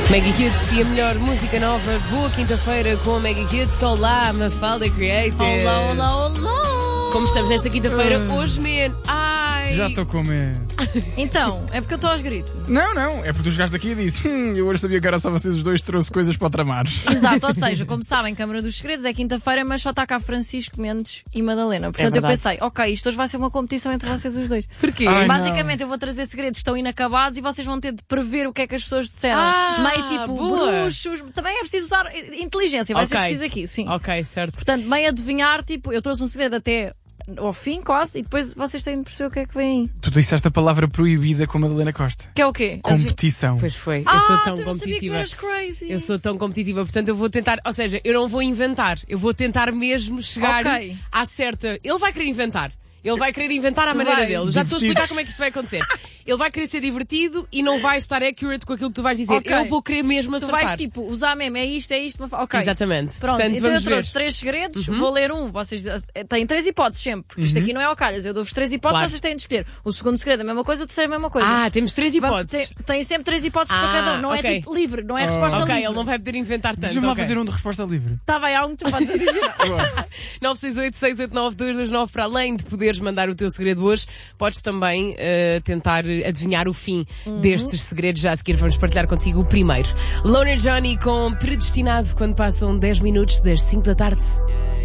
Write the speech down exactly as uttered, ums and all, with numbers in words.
Mega Hits e a melhor música nova. Boa quinta-feira com a Mega Hits. Olá, Mafalda Creative. Olá, olá, olá. Como estamos nesta quinta-feira? Hoje, man. Ai. Já estou com medo. Então, é porque eu estou aos gritos. Não, não, é porque tu chegaste aqui e disse hum, eu hoje sabia que era só vocês os dois, trouxe coisas para tramar. Exato, ou seja, como sabem, Câmara dos Segredos é quinta-feira, mas só está cá Francisco Mendes e Madalena. Portanto, É eu pensei, ok, isto hoje vai ser uma competição entre vocês os dois. Porquê? Ai, Basicamente, eu vou trazer segredos que estão inacabados e vocês vão ter de prever o que é que as pessoas disseram. Ah, meio tipo boa. bruxos. Também é preciso usar inteligência, vai ser Ok. preciso aqui, sim. Ok, certo. Portanto, meio adivinhar, tipo, eu trouxe um segredo até ao fim, quase, e depois vocês têm de perceber o que é que vem aí. Tu disseste a palavra proibida com a Madalena Costa. Que é o quê? Competição. Pois foi. Eu Ah, sou tão tu não sabia que tu competitiva. eras crazy. Eu sou tão competitiva, portanto eu vou tentar, ou seja, eu não vou inventar, eu vou tentar mesmo chegar Ok. à certa. Ele vai querer inventar. Ele vai querer inventar à Tu maneira vais. dele. Já estou a explicar Divertidos. como é que isso vai acontecer. Ele vai querer ser divertido e não vai estar accurate com aquilo que tu vais dizer. Ok. Eu vou querer mesmo Tu acertar. vais tipo usar mesmo, é isto, é isto. Ok. Exatamente. Pronto, Portanto, então eu vamos trouxe ver. três segredos, vou ler um. Vocês eh, têm três hipóteses sempre, porque isto aqui não é ao calhas. Eu dou-vos três hipóteses, Claro. vocês têm de escolher. O segundo segredo é a mesma coisa, o terceiro é a mesma coisa. Ah, temos três Vamos- hipóteses. tem- Têm sempre três hipóteses Ah, para cada um. Não ok. é tipo livre, não é resposta Ok, livre. ele não vai poder inventar tanto. Deixa-me lá ok. fazer um de resposta livre. Está bem, há um que tu podes dizer. nove seis oito, seis oito nove, dois dois nove. Para além de poderes mandar o teu segredo hoje, podes também eh, tentar adivinhar o fim destes segredos. Já a seguir vamos partilhar contigo o primeiro. Loner Johnny com Predestinado, quando passam dez minutos das cinco da tarde.